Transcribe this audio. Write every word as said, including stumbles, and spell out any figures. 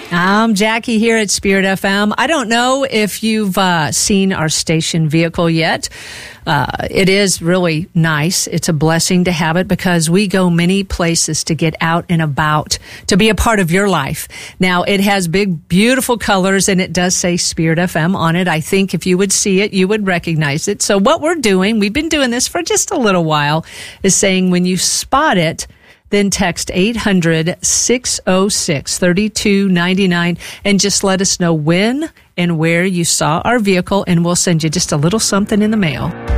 I'm Jackie here at Spirit F M. I don't know if you've uh, seen our station vehicle yet. Uh, it is really nice. It's a blessing to have it because we go many places to get out and about, to be a part of your life. Now, it has big, beautiful colors, and it does say Spirit F M on it. I think if you would see it, you would recognize it. So what we're doing, we've been doing this for just a little while, is saying when you spot it, then text eight hundred, six oh six, three two nine nine and just let us know when and where you saw our vehicle, and we'll send you just a little something in the mail.